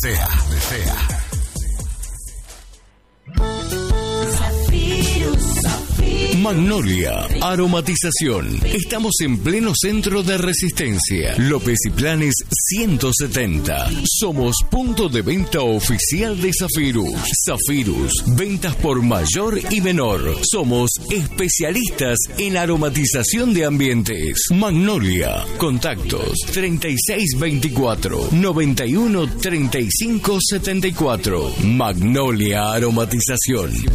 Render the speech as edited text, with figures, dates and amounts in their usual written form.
sea. Magnolia Aromatización. Estamos en pleno centro de Resistencia. López y Planes 170. Somos punto de venta oficial de Zafirus. Zafirus, ventas por mayor y menor. Somos especialistas en aromatización de ambientes. Magnolia. Contactos 3624 91 35 74. Magnolia Aromatización.